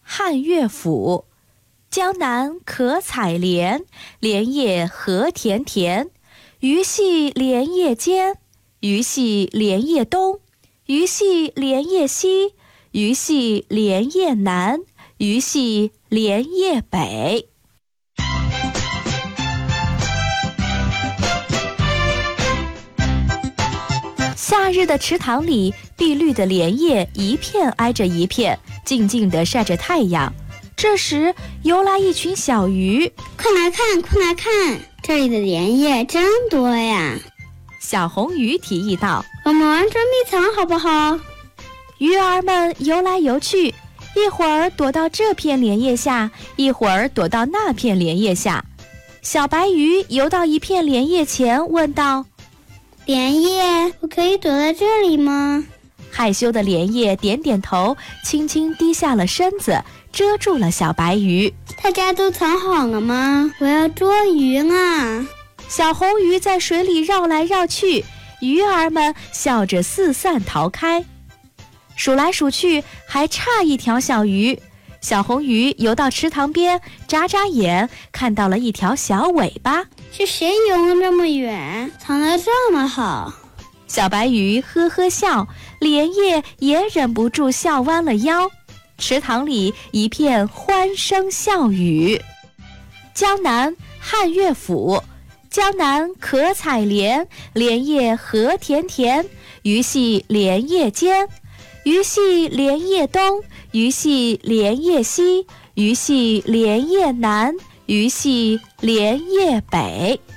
汉乐府。江南可采莲，莲叶何田田。鱼戏莲叶间，鱼戏莲叶东，鱼戏莲叶西，鱼戏莲叶南，鱼戏莲叶北。夏日的池塘里，碧绿的莲叶一片挨着一片，静静地晒着太阳。这时游来一群小鱼， 快来看，快来看，这里的莲叶真多呀！ 小红鱼提议道：“ 我们玩捉迷藏好不好？” 鱼儿们游来游去，一会儿躲到这片莲叶下，一会儿躲到那片莲叶下。小白鱼游到一片莲叶前，问道：“ 莲叶，我可以躲在这里吗？” 害羞的莲叶点点头，轻轻低下了身子，遮住了小白鱼。 大家都藏好了吗？我要捉鱼啊！ 小红鱼在水里绕来绕去，鱼儿们笑着四散逃开。数来数去，还差一条小鱼。小红鱼游到池塘边，眨眨眼，看到了一条小尾巴。 是谁游了这么远，藏得这么好？ 小白鱼呵呵笑，莲叶也忍不住笑弯了腰。池塘里一片欢声笑语。江南汉乐府。江南可采莲，莲叶何田田。鱼戏莲叶间，鱼戏莲叶东，鱼戏莲叶西，鱼戏莲叶南，鱼戏莲叶北。